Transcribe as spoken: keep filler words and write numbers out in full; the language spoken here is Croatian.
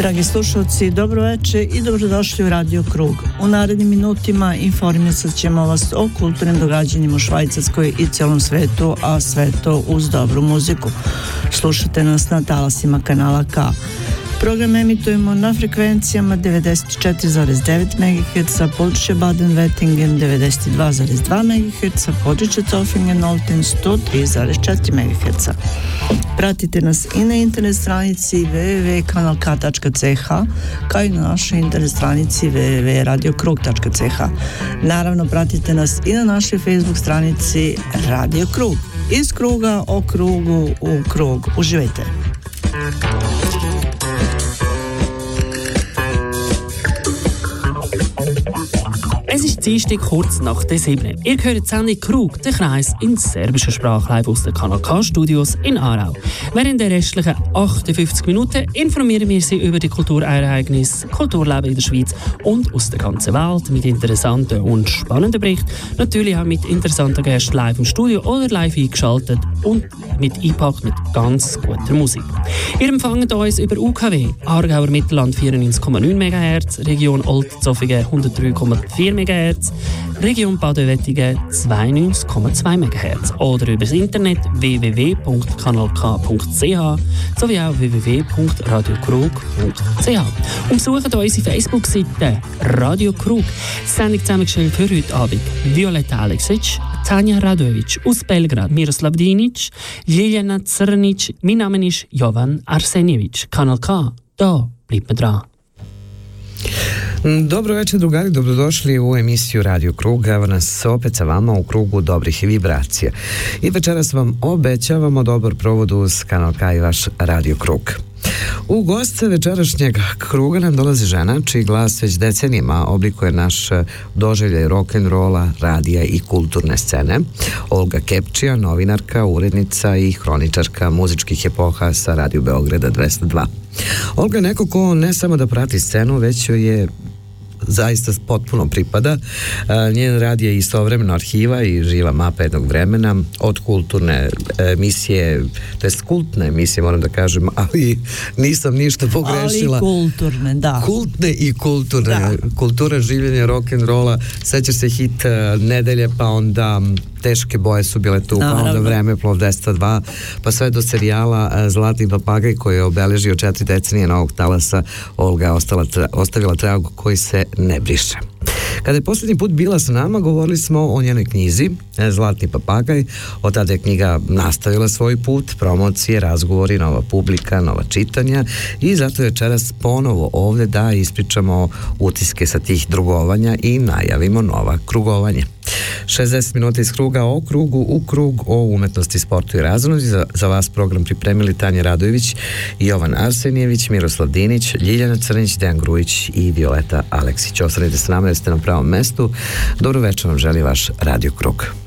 Dragi slušalci, dobro večer i dobrodošli u Radio Krug. U narednim minutima informisat ćemo vas o kulturnim događanjima u Švajcarskoj i cijelom svetu, a sve to uz dobru muziku. Slušate nas na talasima kanala K. Program emitujemo na frekvencijama devedeset četiri zarez devet megaherca, područje Baden-Wettingen devedeset dva zarez dva megaherca, područje Zofingen-Olten sto tri zarez četiri megaherca. Pratite nas i na internet stranici w w w tačka kanal k tačka c h, kao i na našoj internet stranici w w w tačka radio krug tačka c h. Naravno, pratite nas i na našoj Facebook stranici Radio Krug. Iz kruga o krugu u krug. Uživajte! Es ist Dienstag kurz nach der sieben. Ihr hört die Sendung Krug, der Kreis in serbischer Sprache live aus den Kanal K-Studios in Aarau. Während der restlichen achtundfünfzig Minuten informieren wir Sie über die Kulturereignisse, Kulturleben in der Schweiz und aus der ganzen Welt mit interessanten und spannenden Berichten. Natürlich auch mit interessanten Gästen live im Studio oder live eingeschaltet und mit eingepackt mit ganz guter Musik. Ihr empfangt uns über U K W, Aargauer Mittelland vierundneunzig Komma neun Megahertz, Region Olten-Zofingen hundertdrei Komma vier Megahertz, Region Baden-Wettingen zweiundneunzig Komma zwei Megahertz oder über das Internet w w w punkt kanal k punkt c h sowie auch w w w punkt radio krug punkt c h. Und besucht unsere Facebook-Seite Radio Krug. Die Sendung zusammengestellt für heute Abend Violeta Aleksic, Tanja Radovic aus Belgrad, Miroslav Dinic, Ljiljana Crnic. Mein Name ist Jovan Arsenjević. Kanal K, da bleibt man dran. Dobro večer, drugari, dobrodošli u emisiju Radio Krug. Evo nas opet sa vama u krugu dobrih vibracija. I večeras vam obećavamo dobar provod uz Kanal K i vaš Radio Krug. U goste večerašnjeg kruga nam dolazi žena čiji glas već decenijima oblikuje naš doživljaj rock'n'rolla, radija i kulturne scene. Olga Kepčija, novinarka, urednica i hroničarka muzičkih epoha sa Radio Beograda dvesta dva. Olga je neko ko ne samo da prati scenu, već joj je zaista potpuno pripada. Njen rad je istovremeno arhiva i živa mapa jednog vremena, od kulturne emisije, to jest kultne emisije, moram da kažem, ali nisam ništa pogrešila. Ali kulturne, da. Kultne i kulturne. Da. Kultura življenja rock'n'rolla. Sećaš se hit Nedelje, pa onda Teške boje su bile tu, pa onda Vremeplov dvesta dva, pa sve do serijala Zlatni papagaj koji je obeležio četiri decenije novog talasa. Olga je ostala, ostavila trag koji se ne briše. Kada je posljednji put bila sa nama, govorili smo o njenoj knjizi Zlatni papagaj. Od tada je knjiga nastavila svoj put, promocije, razgovori, nova publika, nova čitanja i zato je večeras ponovo ovdje da ispričamo utiske sa tih drugovanja i najavimo nova krugovanja. šezdeset minuta iz kruga o krugu u krug o umetnosti, sportu i razonodi. Za, za vas program pripremili Tanja Radović, Jovan Arsenjević, Miroslav Dinić, Ljiljana Crnić, Dejan Grujić i Violeta Aleksić. Ostanite s nama jer ste na pravom mestu. Dobro večer vam želi vaš Radio Krug.